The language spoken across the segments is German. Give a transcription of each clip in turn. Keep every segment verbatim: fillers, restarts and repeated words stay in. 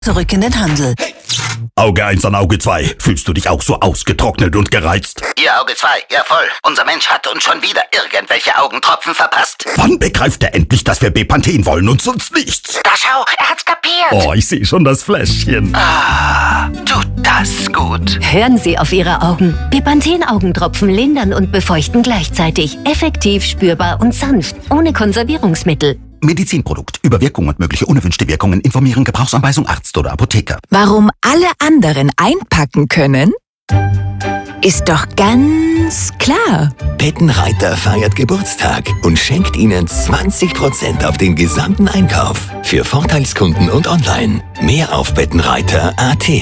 Zurück in den Handel. Auge eins an Auge zwei. Fühlst du dich auch so ausgetrocknet und gereizt? Ihr Auge zwei, ja voll. Unser Mensch hat uns schon wieder irgendwelche Augentropfen verpasst. Wann begreift er endlich, dass wir Bepanthen wollen und sonst nichts? Da schau, er hat's kapiert. Oh, ich sehe schon das Fläschchen. Ah, tut das gut. Hören Sie auf Ihre Augen. Bepanthen-Augentropfen lindern und befeuchten gleichzeitig. Effektiv, spürbar und sanft. Ohne Konservierungsmittel. Medizinprodukt. Über Wirkung und mögliche unerwünschte Wirkungen informieren. Gebrauchsanweisung Arzt oder Apotheker. Warum alle anderen einpacken können, ist doch ganz klar. Bettenreiter feiert Geburtstag und schenkt Ihnen zwanzig Prozent auf den gesamten Einkauf. Für Vorteilskunden und online. Mehr auf bettenreiter punkt at.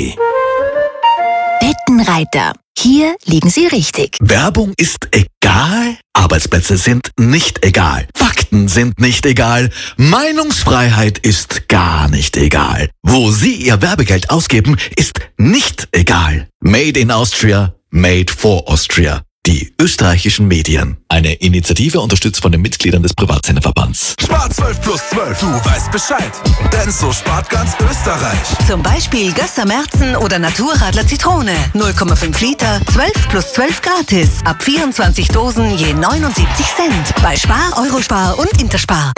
Bettenreiter. Hier liegen Sie richtig. Werbung ist egal, Arbeitsplätze sind nicht egal, Fakten sind nicht egal, Meinungsfreiheit ist gar nicht egal. Wo Sie Ihr Werbegeld ausgeben, ist nicht egal. Made in Austria, made for Austria. Die österreichischen Medien. Eine Initiative unterstützt von den Mitgliedern des Privatsenderverbands. Spar zwölf plus zwölf, du weißt Bescheid. Denn so spart ganz Österreich. Zum Beispiel Gösser Märzen oder Naturradler Zitrone. null Komma fünf Liter, zwölf plus zwölf gratis. Ab vierundzwanzig Dosen je neunundsiebzig Cent. Bei Spar, Eurospar und Interspar.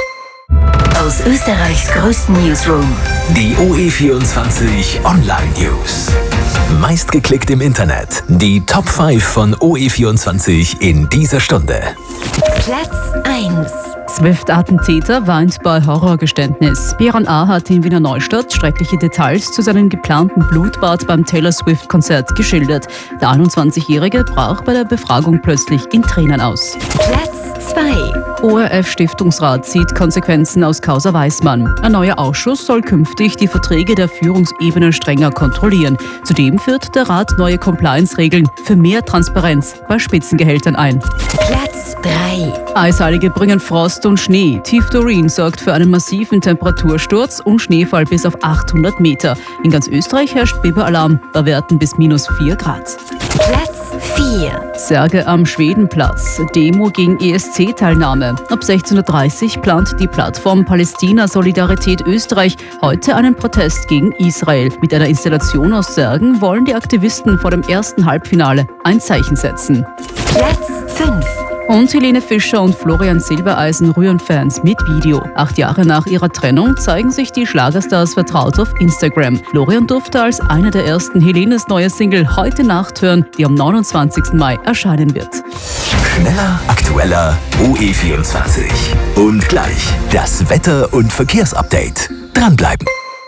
Aus Österreichs größten Newsroom. Die O E vierundzwanzig Online News. Meistgeklickt im Internet. Die Top fünf von O E vierundzwanzig in dieser Stunde. Platz eins. Swift-Attentäter weint bei Horrorgeständnis. Björn A. hat in Wiener Neustadt schreckliche Details zu seinem geplanten Blutbad beim Taylor Swift-Konzert geschildert. Der einundzwanzigjährige brach bei der Befragung plötzlich in Tränen aus. Platz zwei. O R F-Stiftungsrat zieht Konsequenzen aus Causa Weißmann. Ein neuer Ausschuss soll künftig die Verträge der Führungsebene strenger kontrollieren. Zudem führt der Rat neue Compliance-Regeln für mehr Transparenz bei Spitzengehältern ein. Platz drei. Eiseilige bringen Frost und Schnee. Tief Dorin sorgt für einen massiven Temperatursturz und Schneefall bis auf achthundert Meter. In ganz Österreich herrscht Biber-Alarm bei Werten bis minus vier Grad. Platz vier. Särge am Schwedenplatz. Demo gegen E S C-Teilnahme. Ab sechzehn Uhr dreißig plant die Plattform Palästina Solidarität Österreich heute einen Protest gegen Israel. Mit einer Installation aus Särgen wollen die Aktivisten vor dem ersten Halbfinale ein Zeichen setzen. Platz fünf. Und Helene Fischer und Florian Silbereisen rühren Fans mit Video. Acht Jahre nach ihrer Trennung zeigen sich die Schlagerstars vertraut auf Instagram. Florian durfte als einer der ersten Helenes neue Single Heute Nacht hören, die am neunundzwanzigsten Mai erscheinen wird. Schneller, aktueller O E vierundzwanzig. Und gleich das Wetter- und Verkehrsupdate. Dranbleiben.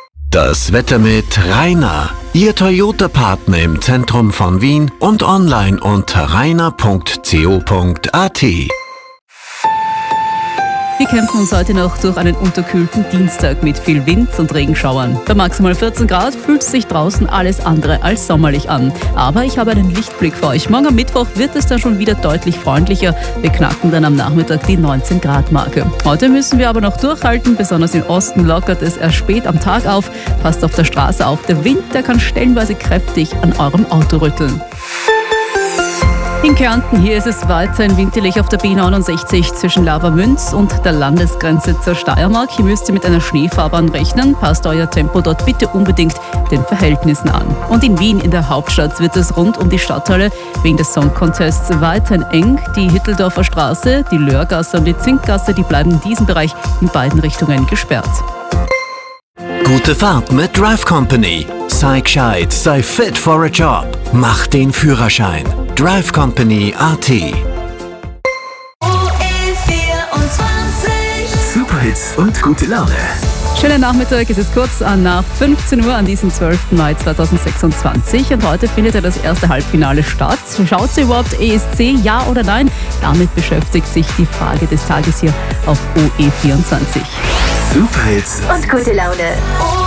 Das Wetter mit Rainer, Ihr Toyota-Partner im Zentrum von Wien und online unter rainer punkt co punkt at. Wir kämpfen uns heute noch durch einen unterkühlten Dienstag mit viel Wind und Regenschauern. Bei maximal vierzehn Grad fühlt sich draußen alles andere als sommerlich an. Aber ich habe einen Lichtblick für euch. Morgen am Mittwoch wird es dann schon wieder deutlich freundlicher. Wir knacken dann am Nachmittag die neunzehn Grad Marke. Heute müssen wir aber noch durchhalten. Besonders im Osten lockert es erst spät am Tag auf. Passt auf der Straße auf. Der Wind, der kann stellenweise kräftig an eurem Auto rütteln. In Kärnten, hier ist es weiterhin winterlich auf der B neunundsechzig zwischen Lavamünz und der Landesgrenze zur Steiermark. Hier müsst ihr mit einer Schneefahrbahn rechnen. Passt euer Tempo dort bitte unbedingt den Verhältnissen an. Und in Wien, in der Hauptstadt, wird es rund um die Stadthalle wegen des Song Contests weiterhin eng. Die Hitteldorfer Straße, die Löhrgasse und die Zinkgasse, die bleiben in diesem Bereich in beiden Richtungen gesperrt. Gute Fahrt mit Drive Company. Sei gescheit, sei fit for a job. Mach den Führerschein. drive company punkt at. O E vierundzwanzig. Superhits und gute Laune. Schönen Nachmittag, es ist kurz nach fünfzehn Uhr an diesem zwölften Mai zweitausendsechsundzwanzig und heute findet ja das erste Halbfinale statt. Schaut ihr überhaupt E S C, ja oder nein? Damit beschäftigt sich die Frage des Tages hier auf O E vierundzwanzig. Superhits Und gute Laune.